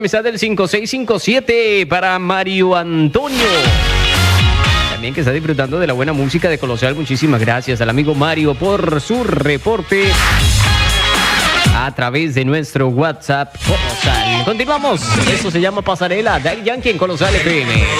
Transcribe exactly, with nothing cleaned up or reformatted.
Mesa del cinco seis cinco siete para Mario Antonio. También que está disfrutando de la buena música de Colosal. Muchísimas gracias al amigo Mario por su reporte a través de nuestro WhatsApp Colosal. Continuamos. Eso se llama Pasarela. Daddy Yankee en Colosal F M.